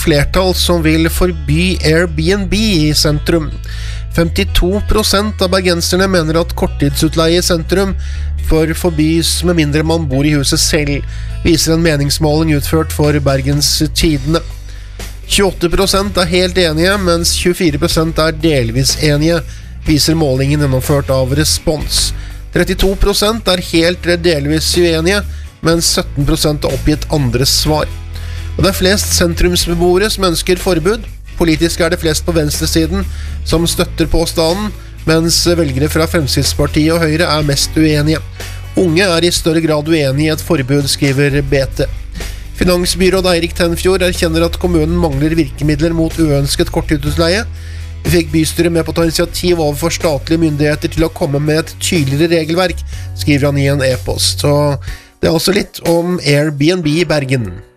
flertall som vil forby Airbnb i sentrum. 52% av bergenserne mener at korttidsutleie i sentrum bør forbys med mindre man bor i huset selv, viser en meningsmåling utført for Bergens Tidende. 28% er helt enige, mens 24% er delvis enige, viser målingen gjennomført av Respons. 32% er helt eller delvis uenige, mens 17% har oppgitt andre svar. Og det er flest sentrumsbeboere som ønsker forbud. Politisk er det flest på venstresiden som støtter påstanden, mens velgere fra Fremskrittspartiet og Høyre er mest uenige. Unge er i større grad uenige i et forbud, skriver BT. Finansbyråd Eirik Tenfjord erkjenner at kommunen mangler virkemidler mot uønsket korttidsutleie. Vi fikk bystyret med på å ta initiativ overfor statlige myndigheter til å komme med et tydeligere regelverk, skriver han i en e-post. Så det er også litt om Airbnb i Bergen.